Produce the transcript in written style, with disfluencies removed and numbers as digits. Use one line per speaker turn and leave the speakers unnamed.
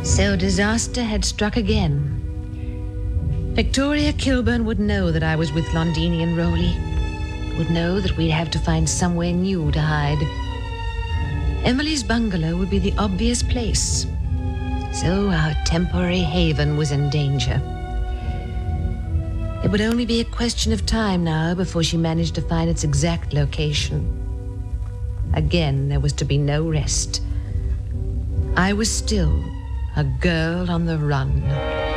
So disaster had struck again. Victoria Kilburn would know that I was with Londini and Rowley, would know that we'd have to find somewhere new to hide. Emily's bungalow would be the obvious place. So our temporary haven was in danger. It would only be a question of time now before she managed to find its exact location. Again, there was to be no rest. I was still a girl on the run.